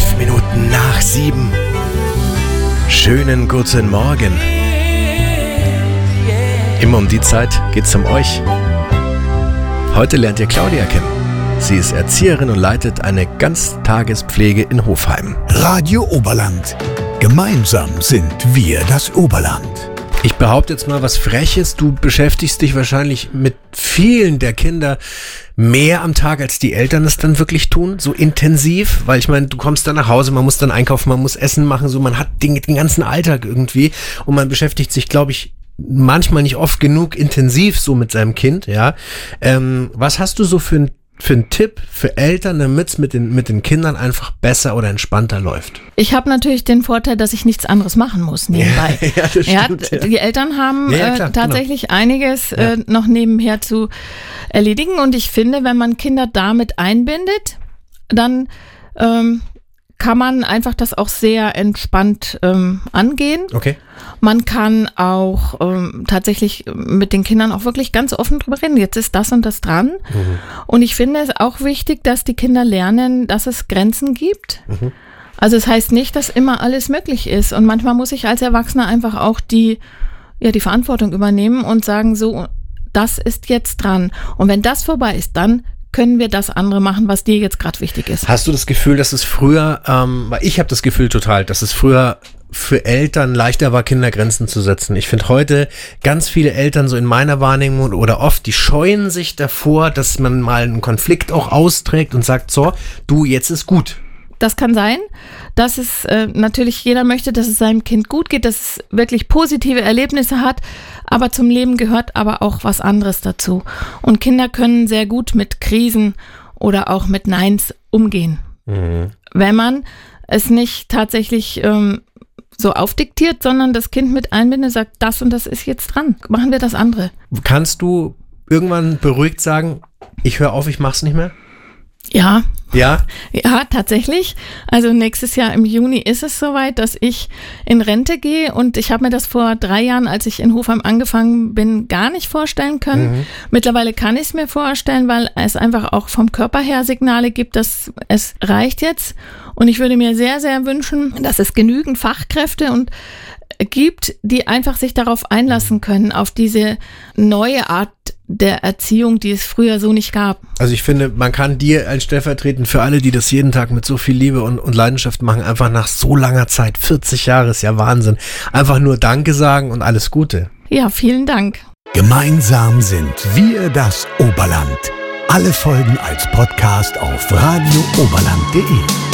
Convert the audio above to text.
7:05. Schönen guten Morgen. Immer um die Zeit geht's um euch. Heute lernt ihr Claudia kennen. Sie ist Erzieherin und leitet eine Ganztagespflege in Hofheim. Radio Oberland. Gemeinsam sind wir das Oberland. Ich behaupte jetzt mal was Freches. Du beschäftigst dich wahrscheinlich mit vielen der Kinder mehr am Tag, als die Eltern es dann wirklich tun, so intensiv, weil ich meine, du kommst dann nach Hause, man muss dann einkaufen, man muss Essen machen, so man hat den ganzen Alltag irgendwie und man beschäftigt sich, glaube ich, manchmal nicht oft genug intensiv so mit seinem Kind, ja. Was hast du so für einen Tipp für Eltern, damit es mit den Kindern einfach besser oder entspannter läuft? Ich habe natürlich den Vorteil, dass ich nichts anderes machen muss nebenbei. Ja, das stimmt, ja. Die Eltern haben klar, tatsächlich einiges noch nebenher zu erledigen. Und ich finde, wenn man Kinder damit einbindet, dann kann man einfach das auch sehr entspannt angehen. Okay. Man kann auch tatsächlich mit den Kindern auch wirklich ganz offen drüber reden. Jetzt ist das und das dran. Mhm. Und ich finde es auch wichtig, dass die Kinder lernen, dass es Grenzen gibt. Mhm. Also es heißt nicht, dass immer alles möglich ist. Und manchmal muss ich als Erwachsener einfach auch die Verantwortung übernehmen und sagen, so, das ist jetzt dran. Und wenn das vorbei ist, dann können wir das andere machen, was dir jetzt gerade wichtig ist. Hast du das Gefühl, dass es früher, weil ich habe das Gefühl total, dass es früher für Eltern leichter war, Kindergrenzen zu setzen. Ich finde heute ganz viele Eltern so in meiner Wahrnehmung oder oft, die scheuen sich davor, dass man mal einen Konflikt auch austrägt und sagt, so, du, jetzt ist gut. Das kann sein, dass es natürlich jeder möchte, dass es seinem Kind gut geht, dass es wirklich positive Erlebnisse hat, aber zum Leben gehört aber auch was anderes dazu. Und Kinder können sehr gut mit Krisen oder auch mit Neins umgehen. Mhm. Wenn man es nicht tatsächlich so aufdiktiert, sondern das Kind mit einbindet, sagt, das und das ist jetzt dran, machen wir das andere. Kannst du irgendwann beruhigt sagen, ich höre auf, ich mach's nicht mehr? Ja. Ja? Ja, tatsächlich. Also nächstes Jahr im Juni ist es soweit, dass ich in Rente gehe und ich habe mir das vor 3 Jahren, als ich in Hofheim angefangen bin, gar nicht vorstellen können. Mhm. Mittlerweile kann ich es mir vorstellen, weil es einfach auch vom Körper her Signale gibt, dass es reicht jetzt. Und ich würde mir sehr, sehr wünschen, dass es genügend Fachkräfte und gibt, die einfach sich darauf einlassen können, auf diese neue Art der Erziehung, die es früher so nicht gab. Also ich finde, man kann dir als stellvertretend für alle, die das jeden Tag mit so viel Liebe und Leidenschaft machen, einfach nach so langer Zeit, 40 Jahre ist ja Wahnsinn, einfach nur Danke sagen und alles Gute. Ja, vielen Dank. Gemeinsam sind wir das Oberland. Alle Folgen als Podcast auf radiooberland.de.